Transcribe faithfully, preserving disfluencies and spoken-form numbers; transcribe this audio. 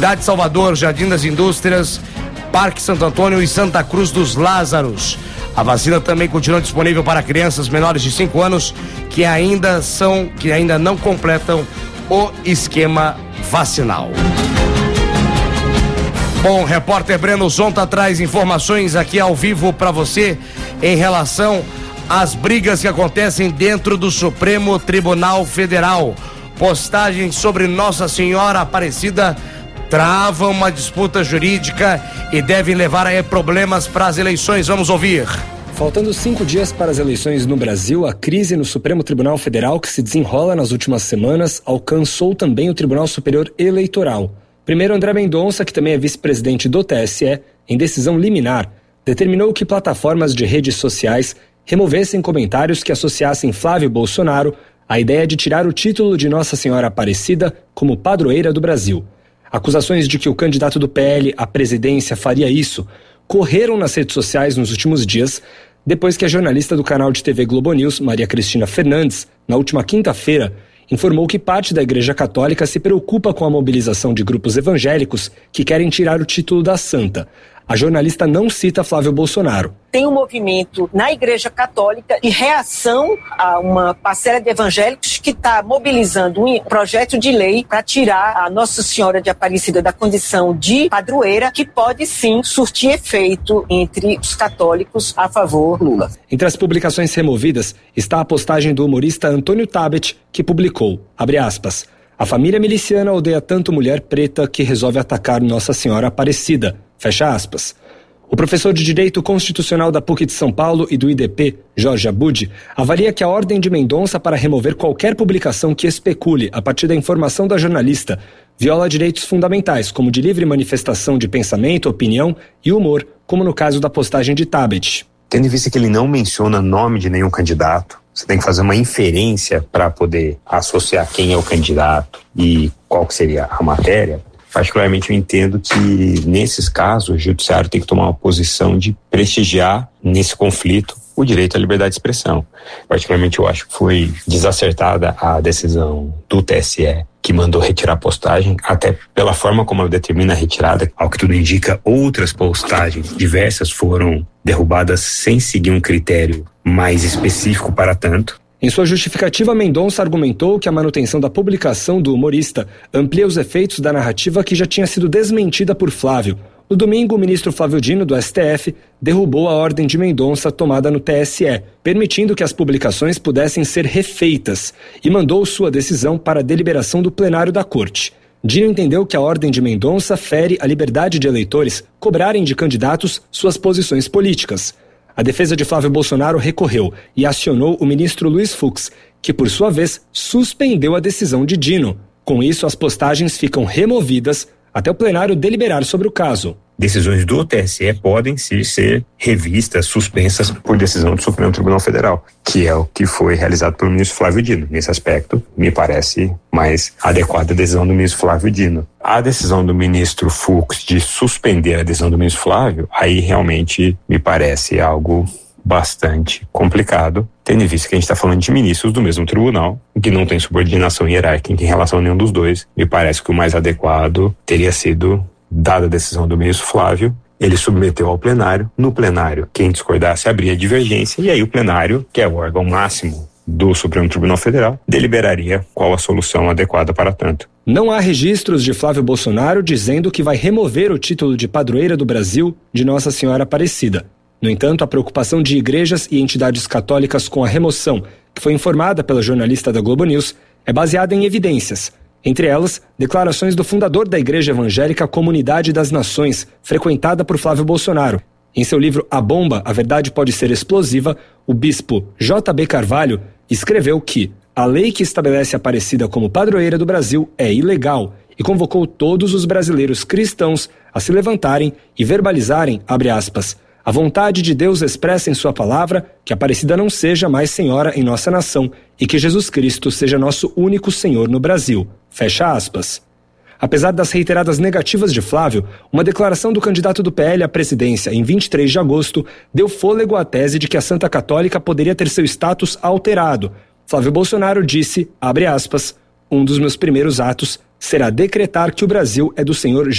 Cidade de Salvador, Jardim das Indústrias, Parque Santo Antônio e Santa Cruz dos Lázaros. A vacina também continua disponível para crianças menores de cinco anos que ainda são, que ainda não completam o esquema vacinal. Bom, repórter Breno Zonta traz informações aqui ao vivo para você em relação às brigas que acontecem dentro do Supremo Tribunal Federal. Postagens sobre Nossa Senhora Aparecida travam uma disputa jurídica e devem levar a problemas para as eleições. Vamos ouvir. Faltando cinco dias para as eleições no Brasil, a crise no Supremo Tribunal Federal, que se desenrola nas últimas semanas, alcançou também o Tribunal Superior Eleitoral. Primeiro, André Mendonça, que também é vice-presidente do T S E, em decisão liminar, determinou que plataformas de redes sociais removessem comentários que associassem Flávio Bolsonaro à ideia de tirar o título de Nossa Senhora Aparecida como padroeira do Brasil. Acusações de que o candidato do P L à presidência faria isso correram nas redes sociais nos últimos dias, depois que a jornalista do canal de T V Globo News, Maria Cristina Fernandes, na última quinta-feira, informou que parte da Igreja Católica se preocupa com a mobilização de grupos evangélicos que querem tirar o título da santa. A jornalista não cita Flávio Bolsonaro. Tem um movimento na Igreja Católica de reação a uma parcela de evangélicos que está mobilizando um projeto de lei para tirar a Nossa Senhora de Aparecida da condição de padroeira, que pode sim surtir efeito entre os católicos a favor Lula. Entre as publicações removidas está a postagem do humorista Antônio Tabet, que publicou, abre aspas, a família miliciana odeia tanto mulher preta que resolve atacar Nossa Senhora Aparecida. Fecha aspas. O professor de Direito Constitucional da P U C de São Paulo e do I D P, Jorge Abud, avalia que a ordem de Mendonça para remover qualquer publicação que especule, a partir da informação da jornalista, viola direitos fundamentais, como de livre manifestação de pensamento, opinião e humor, como no caso da postagem de Tabet. Tendo em vista que ele não menciona nome de nenhum candidato, você tem que fazer uma inferência para poder associar quem é o candidato e qual que seria a matéria. Particularmente eu entendo que nesses casos o judiciário tem que tomar uma posição de prestigiar nesse conflito o direito à liberdade de expressão. Particularmente eu acho que foi desacertada a decisão do T S E que mandou retirar a postagem, até pela forma como ela determina a retirada. Ao que tudo indica, outras postagens diversas foram derrubadas sem seguir um critério mais específico para tanto. Em sua justificativa, Mendonça argumentou que a manutenção da publicação do humorista amplia os efeitos da narrativa que já tinha sido desmentida por Flávio. No domingo, o ministro Flávio Dino, do S T F, derrubou a ordem de Mendonça tomada no T S E, permitindo que as publicações pudessem ser refeitas, e mandou sua decisão para a deliberação do plenário da Corte. Dino entendeu que a ordem de Mendonça fere a liberdade de eleitores cobrarem de candidatos suas posições políticas. A defesa de Flávio Bolsonaro recorreu e acionou o ministro Luiz Fux, que, por sua vez, suspendeu a decisão de Dino. Com isso, as postagens ficam removidas até o plenário deliberar sobre o caso. Decisões do T S E podem sim ser revistas, suspensas por decisão do Supremo Tribunal Federal, que é o que foi realizado pelo ministro Flávio Dino. Nesse aspecto, me parece mais adequada a decisão do ministro Flávio Dino. A decisão do ministro Fux de suspender a decisão do ministro Flávio, aí realmente me parece algo bastante complicado, tendo em vista que a gente está falando de ministros do mesmo tribunal, que não tem subordinação hierárquica em relação a nenhum dos dois. Me parece que o mais adequado teria sido, dada a decisão do ministro Flávio, ele submeteu ao plenário. No plenário, quem discordasse abria divergência, e aí o plenário, que é o órgão máximo do Supremo Tribunal Federal, deliberaria qual a solução adequada para tanto. Não há registros de Flávio Bolsonaro dizendo que vai remover o título de padroeira do Brasil de Nossa Senhora Aparecida. No entanto, a preocupação de igrejas e entidades católicas com a remoção, que foi informada pela jornalista da Globo News, é baseada em evidências. Entre elas, declarações do fundador da Igreja Evangélica Comunidade das Nações, frequentada por Flávio Bolsonaro. Em seu livro A Bomba, a Verdade Pode Ser Explosiva, o bispo J B Carvalho escreveu que a lei que estabelece a Aparecida como padroeira do Brasil é ilegal e convocou todos os brasileiros cristãos a se levantarem e verbalizarem, abre aspas, a vontade de Deus expressa em sua palavra que a Aparecida não seja mais senhora em nossa nação e que Jesus Cristo seja nosso único Senhor no Brasil. Fecha aspas. Apesar das reiteradas negativas de Flávio, uma declaração do candidato do P L à presidência em vinte e três de agosto deu fôlego à tese de que a Santa Católica poderia ter seu status alterado. Flávio Bolsonaro disse, abre aspas, um dos meus primeiros atos será decretar que o Brasil é do Senhor